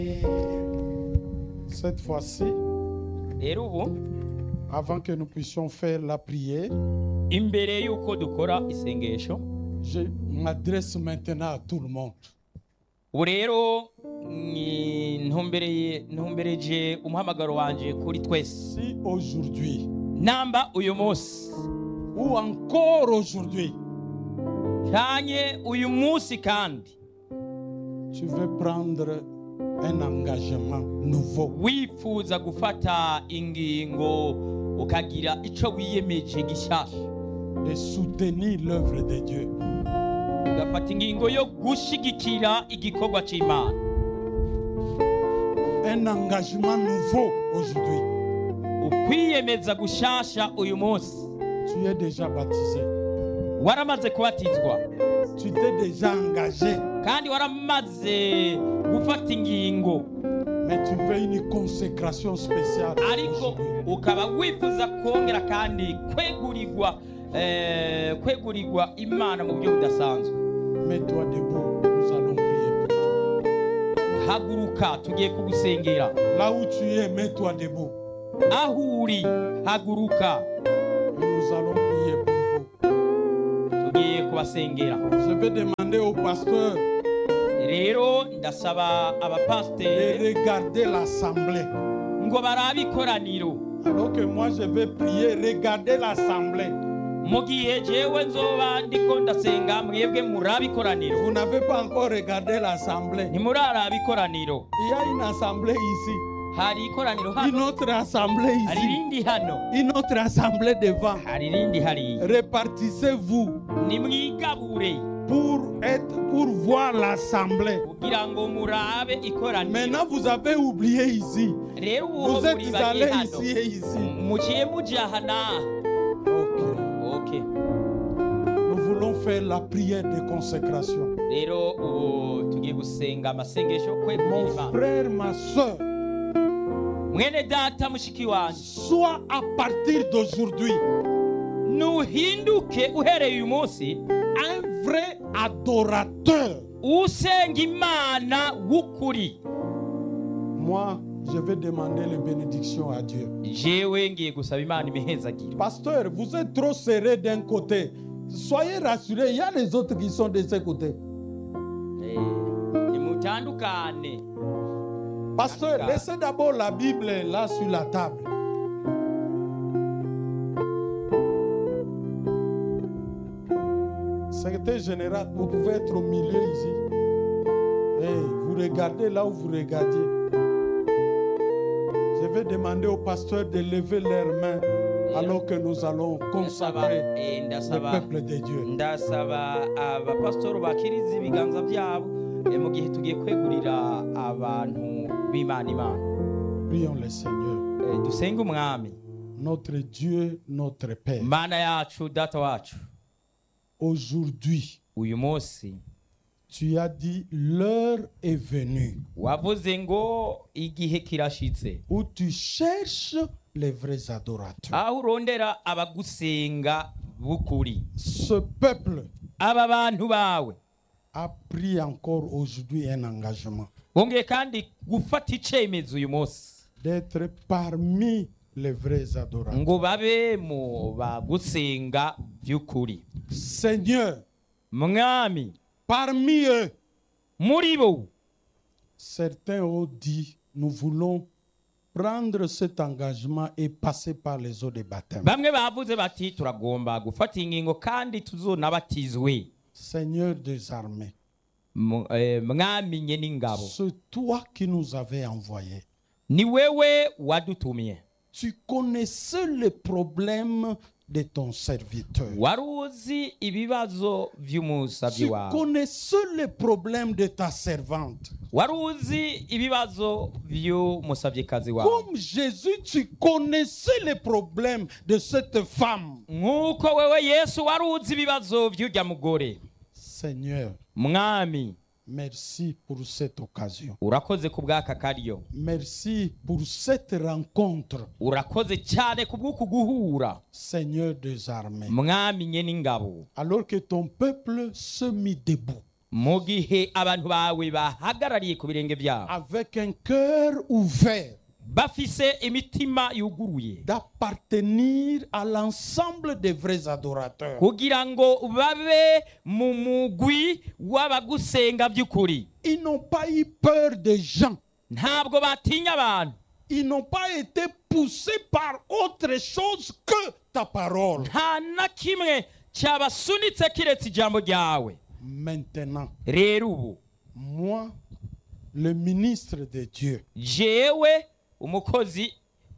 Cette fois-ci, rero ubu avant que nous puissions faire la prière, imbere y'uko dukora isengesho je m'adresse maintenant à tout le monde. ubu rero ntumbereje umuhamagaro wanje kuri twese. Si aujourd'hui, Namba uyu munsi ou encore aujourd'hui, canke uyu munsi kandi tu veux prendre un engagement nouveau, wifuza gufata ingingo ukagira ico wiyemeje gishasha, de soutenir l'œuvre de Dieu, ugafata ingingo yo gushigikira igikorwa c'Imana, un engagement nouveau aujourd'hui, ukwiyemeza gushasha uyu munsi. tu es déjà baptisé, Waramaze kubatizwa tu t'es déjà engagé, kandi waramaze gufata ingingo, mais tu veux une consécration spéciale ariko aujourd'hui. ukaba wifuza kongera kandi kwegurirwa Imana mu buryo budasanzwe. Mets-toi debout, nous allons prier pour toi. Haguruka tugiye kugusengera. Là où tu es, mets-toi debout. Aho uri haguruka Et nous allons prier pour vous. tugiye kubasengera. Je vais demander au pasteur Rero ndasaba de abapasiteri regarder l'assemblée. ngo barabe ikoraniro. Alors que moi je vais prier, regardez l'assemblée. Mu gihe jewe nzoba ndiko ndasenga, mwebwe murabe ikoraniro. Vous n'avez pas encore regardé l'assemblée. Ntimuraraba ikoraniro. Il y a une assemblée ici, Hari ikoraniro une hano, autre assemblée hari ici, irindi hano, une autre assemblée devant. hari irindi hariya. Répartissez-vous Nimwigabure pour voir l'assemblée. kugira ngo murabe ikoraniro. Maintenant vous avez oublié ici. Rero ubu Vous êtes muribagiye allés hano, ici et ici. muciye muja hana. Ok. Okay. Nous voulons faire la prière de consécration. Rero ubu tugiye gusenga amasengesho kwegurira Mon Imana. frère, ma soeur, Mwene data mushiki wanje, sois à partir d'aujourd'hui nuhinduke uhereye uyu munsi un vrai adorateur. usenga Imana w'ukuri. Moi, je vais demander les bénédictions à Dieu. Jewe ngiye gusaba Imana imihezagiro. Pasteur, vous êtes trop serré d'un côté. Soyez rassurés, il y a les autres qui sont de ce côté. Nimutandukane. Pasteur, laissez d'abord la Bible là sur la table. Secrétaire général, vous pouvez être au milieu ici. Hey, vous regardez là où vous regardiez. Je vais demander au pasteur de lever leurs mains alors que nous allons consacrer le peuple de Dieu. Ndasaba abapasitoro bakiriza ibiganza byabo mu gihe tugiye kwegurira abantu b'Imana Imana. Prions le Seigneur. Dusenge umwami. Notre Dieu, notre Père. Mana yacu, data wacu, Aujourd'hui, uyu munsi tu as dit l'heure est venue wavuze ngo igihe kirashitse où tu cherches les vrais adorateurs. aho urondera abagusenga b'ukuri. Ce peuple Aba bantu bawe a pris encore aujourd'hui un engagement bongeye kandi gufata icemezo uyu munsi d'être parmi les vrais adorateurs. ngo babe mu bagusenga by'ukuri. Seigneur, Mwami, parmi eux, muri bo certains ont dit, nous voulons prendre cet engagement et passer par les eaux de baptême. bamwe bavuze bati turagomba gufata ingingo kandi tuzonabatizwe. Seigneur des armées, Mwami nye n'ingabo, c'est toi qui nous avais envoyés. ni wewe wadutumye. Tu connaissais les problèmes de ton serviteur. Wari uzi ibibazo by'umusabyi Tu wawe, connaissais les problèmes de ta servante. wari uzi ibibazo by'umusabyikazi wawe, Comme Jésus, tu connaissais les problèmes de cette femme. nk'uko wewe Yesu wari uzi ibibazo by'urya mugore. Seigneur, Mwami, merci pour cette occasion. urakoze ku bw'aka karyo, Merci pour cette rencontre. urakoze cyane ku bw'uku guhura. Seigneur des armées. Mwami nye n'ingabo, Alors que ton peuple se mit debout. mu gihe abantu bawe bahagarariye ku birenge byabo avec un cœur ouvert, bafise imitima yuguruye d'appartenir à l'ensemble des vrais adorateurs. kugira ngo babe mu mugwi w'abagusenga by'ukuri. Ils n'ont pas eu peur des gens. Ntabwo batinya abantu, Ils n'ont pas été poussés par autre chose que ta parole. nta na kimwe cyabasunitse kiretse ijambo ryawe. Maintenant, Rero ubu moi, le ministre de Dieu, jewe umukozi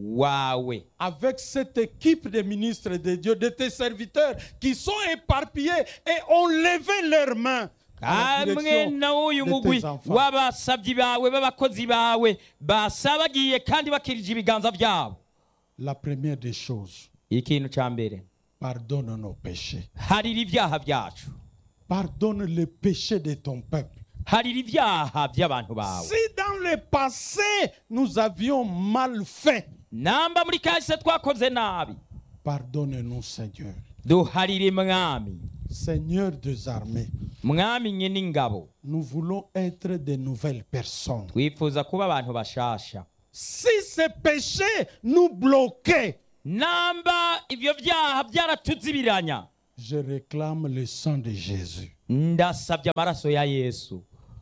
wawe avec cette équipe de ministres de Dieu, de tes serviteurs qui sont éparpillés et ont levé leurs mains à la kamwe direction na uyu de mugwi tes enfants. w'abasabyi bawe b'abakozi bawe basabagiye kandi bakirije ibiganza byabo. La première des choses, Ikintu cya mbere, pardonne nos péchés. harira ibyaha byacu, Pardonne le péché de ton peuple. harira ibyaha by'abantu bawe. Si dans le passé, nous avions mal fait, Namba muri kahise twakoze nabi, pardonne-nous, Seigneur. duharire mwami, Seigneur des armées, mwami nye n'ingabo. nous voulons être de nouvelles personnes. Twifuza kuba abantu bashasha. Si ces péchés nous bloquaient, Namba ibyo byaha byaratuzibiranya, je réclame le sang de Jésus ndasabye amaraso ya Yesu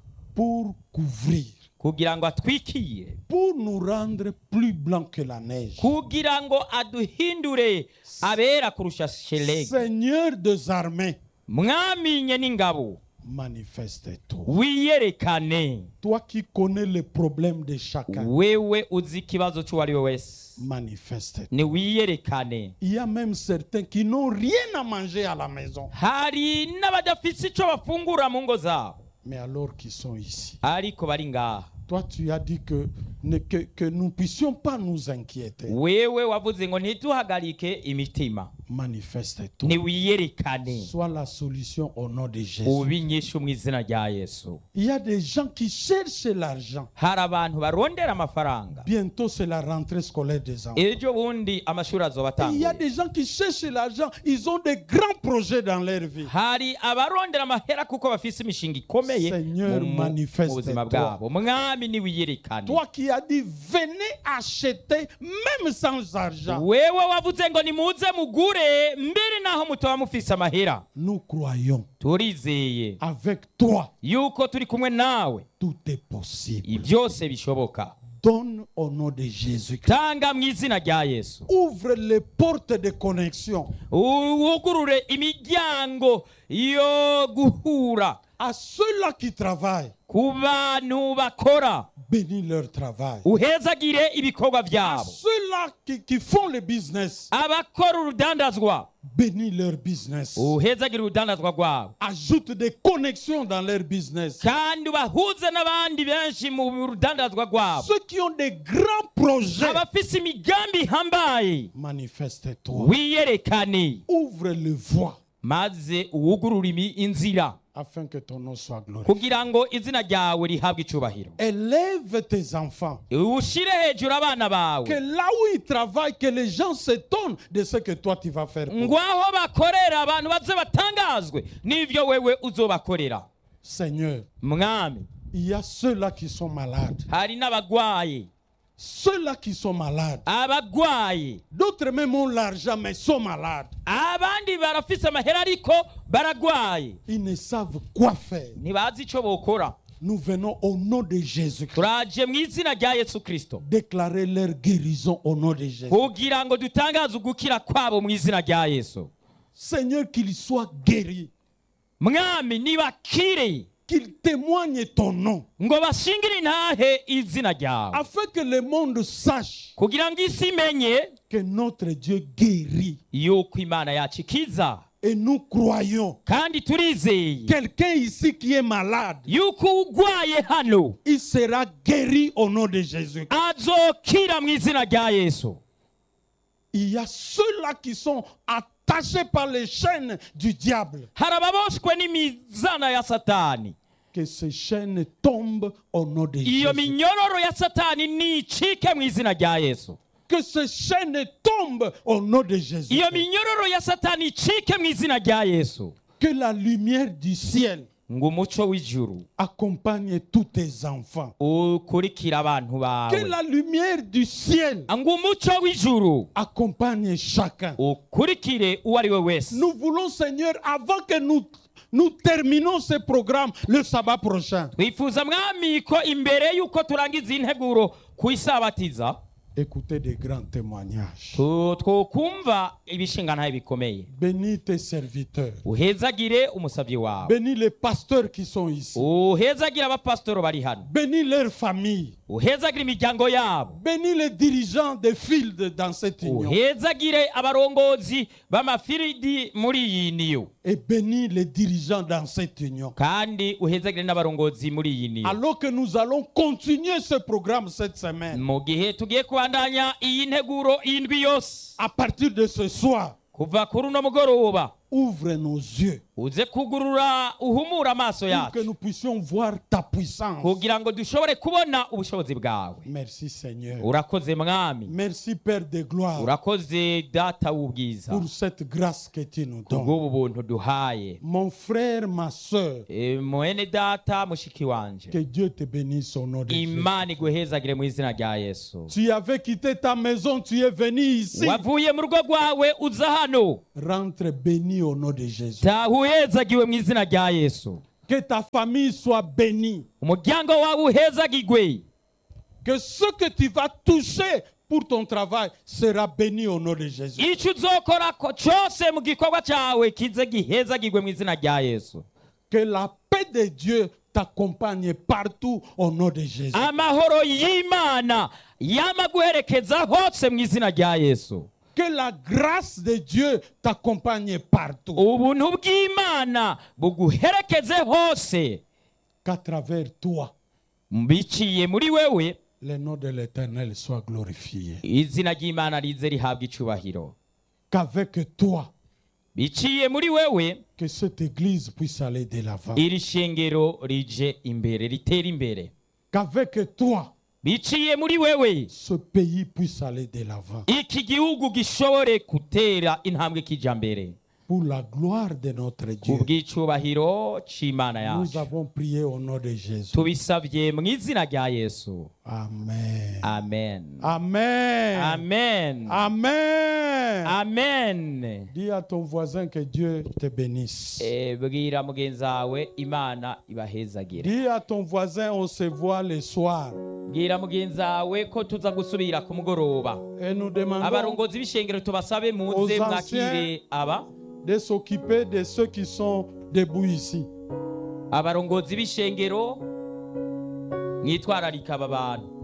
pour couvrir, kugira ngo atwikire, pour nous rendre plus blancs que la neige. kugira ngo aduhindure abera kurusha shelegi. Seigneur des armées, Mwami nye n'ingabo, manifeste-toi. wiyerekane. Toi qui connais les problèmes de chacun, Wewe uzi ikibazo cy'uwari we wese, manifeste-toi. ni wiyerekane. Il y a même certains qui n'ont rien à manger à la maison, Hari n'abadafise icyo bafungura mu ngo zabo, mais alors qu'ils sont ici. ariko bari ngaha. Toi, tu as dit que nous ne puissions pas nous inquiéter. Wewe wavuze ngo ntituhagarike imitima, Manifeste-toi. ni wiyerekane, Sois la solution au nom de Jésus. ubinyishe mu izina rya Yesu. Il y a des gens qui cherchent l'argent. Hari abantu barondera amafaranga, Bientôt, c'est la rentrée scolaire des enfants. ejo bundi amashuri azoba Il y a atanguye. des gens qui cherchent l'argent. Ils ont des grands projets dans leur vie. Hari abarondera amahera kuko bafise imishinga ikomeye Seigneur, mu manifeste buzima toi. bwabo. Mwami ni wiyerekane. Toi qui as dit, venez acheter même sans argent. Wewe wavuze ngo nimuze mugure mbere naho mutoba mufise amahera. Nous croyons, Turizeye avec toi, yuko turi kumwe nawe, tout est possible. byose bishoboka. Donne au nom de Jésus. Tanga mu izina rya Yesu. Ouvre les portes de connexion Wugurure imiryango yo guhura à ceux-là qui travaillent. ku bantu bakora. Bénis leur travail. Uhezagire ibikorwa À byabo. ceux-là qui font le business. Abakora urudandazwa, Bénis leur business. uhezagire urudandazwa rwabo, Ajoute des connexions dans leur business. kandi ubahuze n'abandi benshi mu rudandazwa rwabo. Ceux qui ont des grands projets, Abafise imigambi ihambaye, manifeste-toi. wiyerekane, Ouvre les voies maze uwugurure inzira afin que ton nom soit glorifié. kugira ngo izina ryawe rihabwe icubahiro. Élève tes enfants. Ushire hejuru abana bawe, Que là où ils travaillent, que les gens s'étonnent de ce que toi tu vas faire. Pour eux. ngwaho bakorera abantu baze batangazwe n'ivyo wewe uzobakorera. Seigneur, Mwami, il y a ceux-là qui sont malades. hari n'abagwaye, Ceux-là qui sont malades. abagwaye, D'autres même ont l'argent mais sont malades. abandi barafise amahera ariko baragwaye, Ils ne savent quoi faire. ntibazi ico bokora. Nous venons au nom de Jésus-Christ Turaje mu izina rya Yesu Kristo déclarer leur guérison au nom de Jésus. kugira ngo dutangaze ugukira kwabo mu izina rya Yesu. Seigneur, qu'ils soient guéris. Mwami, nibakire, Qu'ils témoignent ton nom. ngo bashingire intahe izina ryawe, Afin que le monde sache kugira ngo isi imenye que notre Dieu guérit. yuko Imana yacu ikiza. Et nous croyons. Kandi turizeye Quelqu'un ici qui est malade, yuko ugwaye hano il sera guéri au nom de Jésus. azokira mu izina rya Yesu. Il y a ceux-là qui sont attachés par les chaînes du diable. Hari ababoshwe n'imizana ya Satani. Que ces chaînes tombent au nom de Iyo Jésus. minyororo ya Satani nicike mu izina rya Yesu. Que ces chaînes tombent au nom de Jésus. Iyo minyororo ya Satani icike mu izina rya Yesu. Que la lumière du ciel ngo umuco w'ijuru accompagne tous tes enfants. ukurikira abantu Que bawe, la lumière du ciel ngo umuco w'ijuru accompagne chacun. ukurikire uwo ari we wese. Nous voulons, Seigneur, avant que nous terminons ce programme le sabbat prochain, twifuza mwami ko imbere y'uko turangiza iyi nteguro ku isabatiza écouter des grands témoignages. twokumva ibishingantahe bikomeye. Bénis tes serviteurs. uhezagire umusabyi wawe, Bénis les pasteurs qui sont ici. uhezagire abapasitoro bari hano, Bénis leurs familles. uhezagire imiryango yabo, Bénis les dirigeants des fields dans cette union. uhezagire abarongozi b'amafiridi muri iyi niyo, Et bénis les dirigeants dans cette union. kandi uhezagire n'abarongozi muri iyi niyo. Alors que nous allons continuer ce programme cette semaine, mu gihe tugiye kubandanya iyi nteguro indwi yose, à partir de ce soir, kuva kuri uno mugoroba ouvre nos yeux uze kugurura uhumura amaso pour que yacu nous puissions voir ta puissance. kugira ngo dushobore kubona ubushobozi bwawe. Merci Seigneur. urakoze mwami, Merci Père de gloire urakoze data w'ubwiza pour cette grâce que tu nous donnes. kubw'ubu buntu duhaye. Mon frère, ma soeur, mwene data mushiki wanje, que Dieu te bénisse au nom de Jésus. imana iguhezagire mu izina rya Yesu. Tu avais quitté ta maison, tu es venu ici. wavuye mu rugo rwawe uza hano, Rentre béni au nom de Jésus. taha uhezagiwe mu izina rya Yesu. Que ta famille soit bénie. umuryango wawe uhezagirwe, Que ce que tu vas toucher pour ton travail sera béni au nom de Jésus. icyo uzokora ko cyose mu gikorwa cyawe kize gihezagirwe mu izina rya Yesu. Que la paix de Dieu t'accompagne partout au nom de Jésus. amahoro y'Imana yamaguherekeza hose mu izina rya Yesu. Que la grâce de Dieu t'accompagne partout. ubuntu bw'Imana buguherekeze hose, Qu'à travers toi, biciye muri wewe le nom de l'Éternel soit glorifié. izina ry'Imana rize rihabwa icubahiro. Qu'avec toi, biciye muri wewe que cette église puisse aller de l'avant. iri shengero rije imbere, ritera imbere. Qu'avec toi, biciye muri wewe ce pays puisse aller de l'avant. iki gihugu gishobore gutera intambwe kijambere. Pour la gloire de notre Dieu, kubw'icubahiro c'Imana nous yacu avons prié au nom de Jésus. tubisabye mu izina rya Yesu. Amen. Amen. Amen. Amen. Amen. Amen. Dis à ton voisin que Dieu te bénisse. bwira mugenzi wawe Imana ibahezagire. Dis à ton voisin, on se voit le soir. bwira mugenzi wawe ko tuza gusubira ku mugoroba. Et nous demandons abarongozi b'ishengero tubasabe muze aux mwakire aba de s'occuper de ceux qui sont debout ici. abarongozi b'ishengero mwitwararika aba bantu.